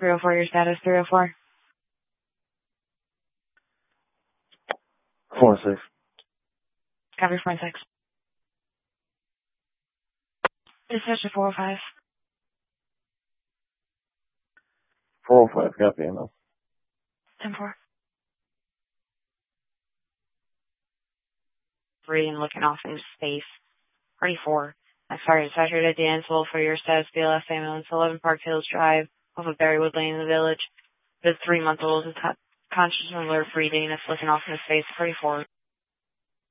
304, your status, 304. 4-6. Copy 4-6. Dispatch to 405. 405, copy, enough. 10-4. Reading, looking off into space. 34. Sergeant Saturated Dansville for your status, BLS ambulance, 11 Park Hills Drive, off of Berrywood Lane in the village. The 3-month-old is conscious and alert breathing. It's looking off into space. 34.